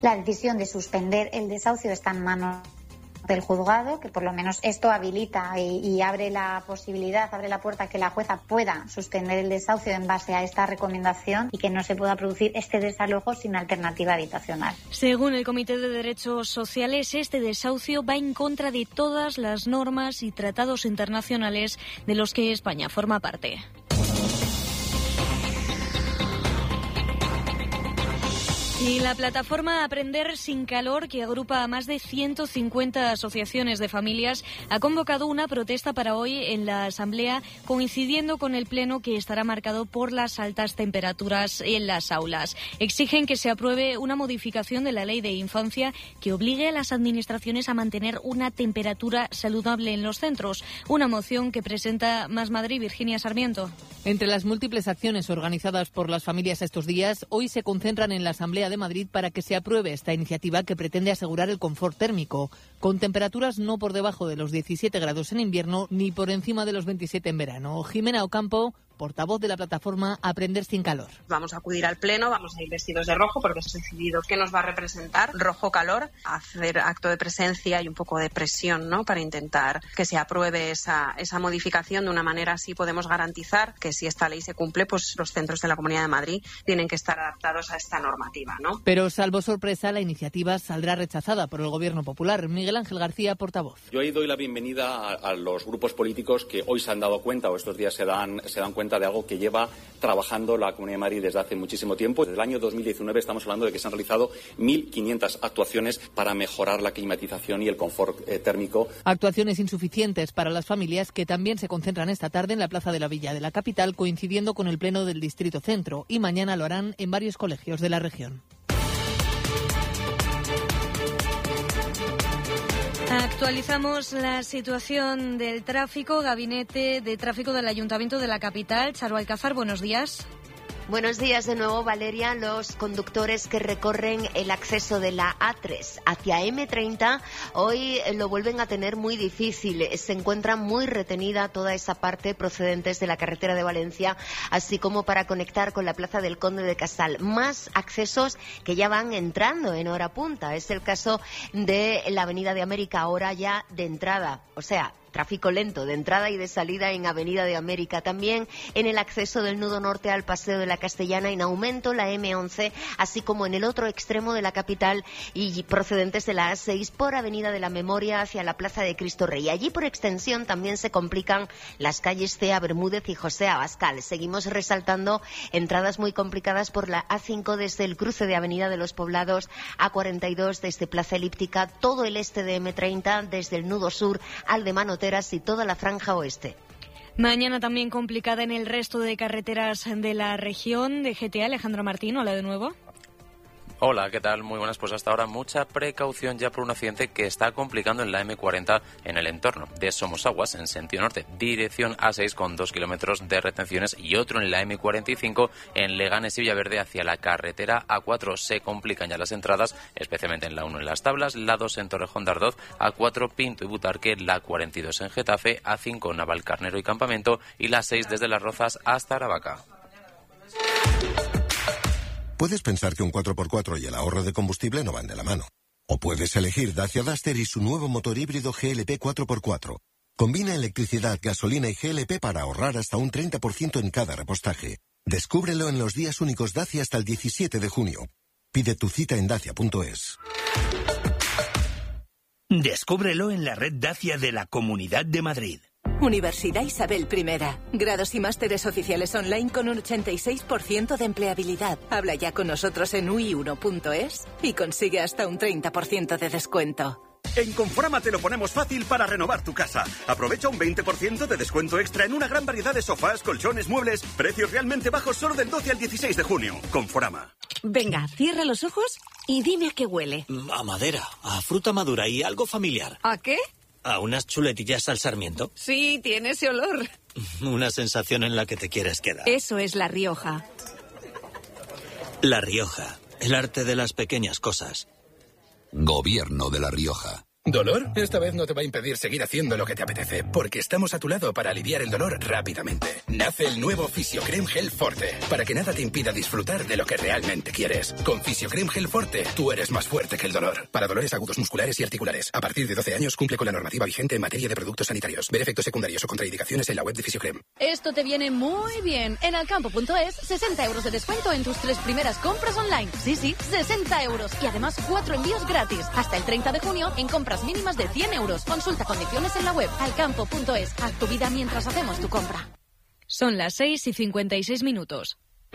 La decisión de suspender el desahucio está en manos del juzgado, que por lo menos esto habilita y abre la posibilidad, abre la puerta a que la jueza pueda suspender el desahucio en base a esta recomendación y que no se pueda producir este desalojo sin alternativa habitacional. Según el Comité de Derechos Sociales, este desahucio va en contra de todas las normas y tratados internacionales de los que España forma parte. Y la plataforma Aprender sin Calor, que agrupa a más de 150 asociaciones de familias, ha convocado una protesta para hoy en la Asamblea, coincidiendo con el pleno que estará marcado por las altas temperaturas en las aulas. Exigen que se apruebe una modificación de la Ley de Infancia que obligue a las administraciones a mantener una temperatura saludable en los centros. Una moción que presenta Más Madrid, Virginia Sarmiento. Entre las múltiples acciones organizadas por las familias estos días, hoy se concentran en la Asamblea de Madrid para que se apruebe esta iniciativa que pretende asegurar el confort térmico, con temperaturas no por debajo de los 17 grados en invierno ni por encima de los 27 en verano. Jimena Ocampo, portavoz de la plataforma Aprender sin Calor. Vamos a acudir al pleno, vamos a ir vestidos de rojo porque hemos decidido que nos va a representar rojo calor, hacer acto de presencia y un poco de presión, ¿no?, para intentar que se apruebe esa modificación. De una manera así podemos garantizar que si esta ley se cumple, pues los centros de la Comunidad de Madrid tienen que estar adaptados a esta normativa, ¿no? Pero salvo sorpresa, la iniciativa saldrá rechazada por el Gobierno Popular. Miguel Ángel García, portavoz. Yo ahí doy la bienvenida a los grupos políticos que hoy se han dado cuenta o estos días se dan cuenta de algo que lleva trabajando la Comunidad de Madrid desde hace muchísimo tiempo. Desde el año 2019 estamos hablando de que se han realizado 1.500 actuaciones para mejorar la climatización y el confort térmico. Actuaciones insuficientes para las familias que también se concentran esta tarde en la Plaza de la Villa de la capital, coincidiendo con el pleno del Distrito Centro, y mañana lo harán en varios colegios de la región. Actualizamos la situación del tráfico. Gabinete de Tráfico del Ayuntamiento de la capital. Charo Alcázar, buenos días. Buenos días de nuevo, Valeria. Los conductores que recorren el acceso de la A3 hacia M30 hoy lo vuelven a tener muy difícil. Se encuentra muy retenida toda esa parte procedentes de la carretera de Valencia, así como para conectar con la Plaza del Conde de Casal. Más accesos que ya van entrando en hora punta. Es el caso de la Avenida de América, ahora ya de entrada, o sea, tráfico lento de entrada y de salida en Avenida de América. También en el acceso del nudo norte al Paseo de la Castellana, en aumento la M11, así como en el otro extremo de la capital y procedentes de la A6 por Avenida de la Memoria hacia la Plaza de Cristo Rey. Allí por extensión también se complican las calles Cea Bermúdez y José Abascal. Seguimos resaltando entradas muy complicadas por la A5 desde el cruce de Avenida de los Poblados, A42 desde Plaza Elíptica, todo el este de M30 desde el nudo sur al de Manoteras y toda la franja oeste. Mañana también complicada en el resto de carreteras de la región. De GTA, Alejandro Martín, hola de nuevo. Hola, ¿qué tal? Muy buenas. Pues hasta ahora mucha precaución ya por un accidente que está complicando en la M40 en el entorno de Somosaguas, en sentido norte, dirección A6 con 2 kilómetros de retenciones, y otro en la M45 en Leganés y Villaverde hacia la carretera A4. Se complican ya las entradas, especialmente en la 1 en Las Tablas, la 2 en Torrejón de Ardoz, A4 Pinto y Butarque, la 42 en Getafe, A5 Navalcarnero y Campamento y la 6 desde Las Rozas hasta Aravaca. Puedes pensar que un 4x4 y el ahorro de combustible no van de la mano. O puedes elegir Dacia Duster y su nuevo motor híbrido GLP 4x4. Combina electricidad, gasolina y GLP para ahorrar hasta un 30% en cada repostaje. Descúbrelo en los días únicos Dacia hasta el 17 de junio. Pide tu cita en dacia.es. Descúbrelo en la red Dacia de la Comunidad de Madrid. Universidad Isabel I. Grados y másteres oficiales online con un 86% de empleabilidad. Habla ya con nosotros en ui1.es y consigue hasta un 30% de descuento. En Conforama te lo ponemos fácil para renovar tu casa. Aprovecha un 20% de descuento extra en una gran variedad de sofás, colchones, muebles. Precios realmente bajos solo del 12 al 16 de junio. Conforama. Venga, cierra los ojos y dime a qué huele. A madera, a fruta madura y algo familiar. ¿A qué? ¿A unas chuletillas al sarmiento? Sí, tiene ese olor. Una sensación en la que te quieres quedar. Eso es La Rioja. La Rioja, el arte de las pequeñas cosas. Gobierno de La Rioja. ¿Dolor? Esta vez no te va a impedir seguir haciendo lo que te apetece, porque estamos a tu lado para aliviar el dolor rápidamente. Nace el nuevo Fisiocrem Gel Forte, para que nada te impida disfrutar de lo que realmente quieres. Con Fisiocrem Gel Forte, tú eres más fuerte que el dolor. Para dolores agudos musculares y articulares. A partir de 12 años cumple con la normativa vigente en materia de productos sanitarios. Ver efectos secundarios o contraindicaciones en la web de Fisiocrem. Esto te viene muy bien. En alcampo.es, 60 euros de descuento en tus 3 primeras compras online. Sí, 60 euros. Y además 4 envíos gratis. Hasta el 30 de junio en compras mínimas de 100 euros. Consulta condiciones en la web alcampo.es. Haz tu vida mientras hacemos tu compra. Son las 6:56.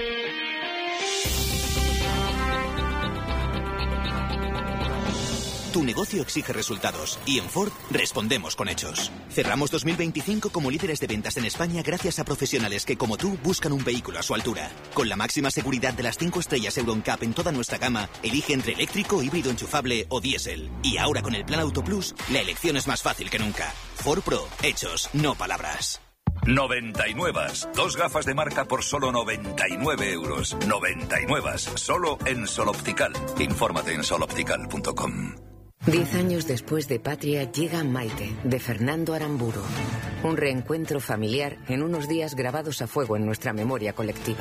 Tu negocio exige resultados y en Ford respondemos con hechos. Cerramos 2025 como líderes de ventas en España gracias a profesionales que, como tú, buscan un vehículo a su altura. Con la máxima seguridad de las 5 estrellas Euro NCAP en toda nuestra gama, elige entre eléctrico, híbrido enchufable o diésel. Y ahora con el Plan Auto Plus, la elección es más fácil que nunca. Ford Pro, hechos, no palabras. 99. 2 gafas de marca por solo 99 euros. 99. Solo en Sol Optical. Infórmate en soloptical.com. 10 años después de Patria llega Maite, de Fernando Aramburu. Un reencuentro familiar en unos días grabados a fuego en nuestra memoria colectiva.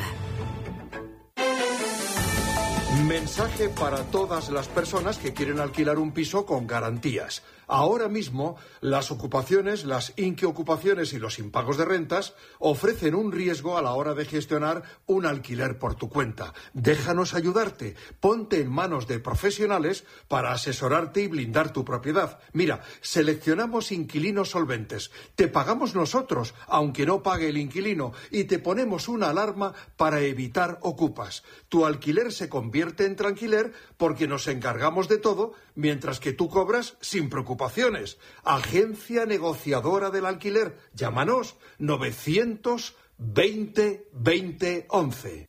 Mensaje para todas las personas que quieren alquilar un piso con garantías. Ahora mismo, las ocupaciones, las inquiocupaciones y los impagos de rentas ofrecen un riesgo a la hora de gestionar un alquiler por tu cuenta. Déjanos ayudarte. Ponte en manos de profesionales para asesorarte y blindar tu propiedad. Mira, seleccionamos inquilinos solventes. Te pagamos nosotros, aunque no pague el inquilino, y te ponemos una alarma para evitar ocupas. Tu alquiler se convierte en tranquiler porque nos encargamos de todo, mientras que tú cobras sin preocupaciones. Agencia Negociadora del Alquiler. Llámanos 920 20 11.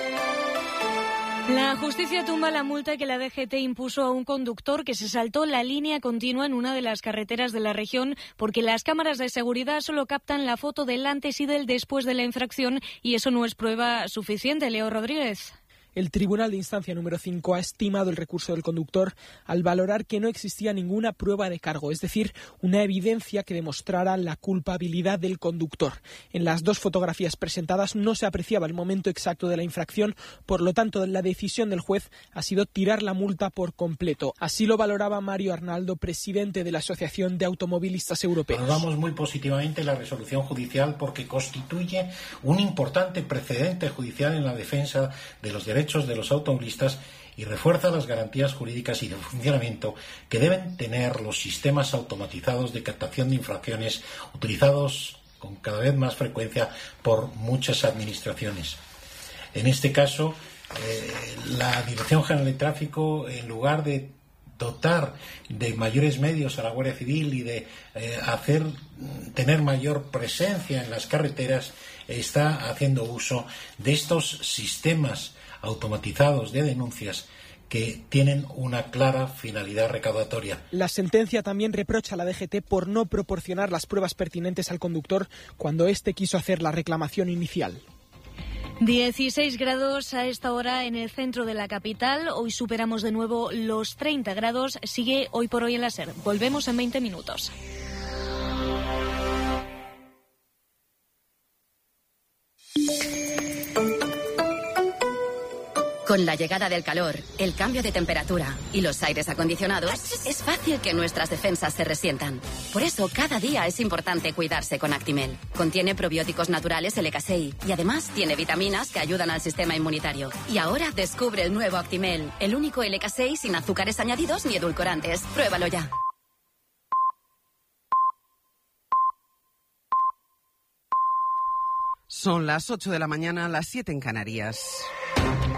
La justicia tumba la multa que la DGT impuso a un conductor que se saltó la línea continua en una de las carreteras de la región porque las cámaras de seguridad solo captan la foto del antes y del después de la infracción y eso no es prueba suficiente. Leo Rodríguez. El Tribunal de Instancia número 5 ha estimado el recurso del conductor al valorar que no existía ninguna prueba de cargo, es decir, una evidencia que demostrara la culpabilidad del conductor. En las 2 fotografías presentadas no se apreciaba el momento exacto de la infracción, por lo tanto, la decisión del juez ha sido tirar la multa por completo. Así lo valoraba Mario Arnaldo, presidente de la Asociación de Automovilistas Europeos. Valoramos muy positivamente la resolución judicial porque constituye un importante precedente judicial en la defensa de los derechos de los automovilistas y refuerza las garantías jurídicas y de funcionamiento que deben tener los sistemas automatizados de captación de infracciones utilizados con cada vez más frecuencia por muchas administraciones. En este caso, la Dirección General de Tráfico, en lugar de dotar de mayores medios a la Guardia Civil y de tener mayor presencia en las carreteras, está haciendo uso de estos sistemas automatizados de denuncias que tienen una clara finalidad recaudatoria. La sentencia también reprocha a la DGT por no proporcionar las pruebas pertinentes al conductor cuando éste quiso hacer la reclamación inicial. 16 grados a esta hora en el centro de la capital. Hoy superamos de nuevo los 30 grados. Sigue Hoy por Hoy en la SER. Volvemos en 20 minutos. Con la llegada del calor, el cambio de temperatura y los aires acondicionados, es fácil que nuestras defensas se resientan. Por eso, cada día es importante cuidarse con Actimel. Contiene probióticos naturales LK6 y además tiene vitaminas que ayudan al sistema inmunitario. Y ahora descubre el nuevo Actimel, el único LK6 sin azúcares añadidos ni edulcorantes. Pruébalo ya. Son las 8 de la mañana, las 7 en Canarias.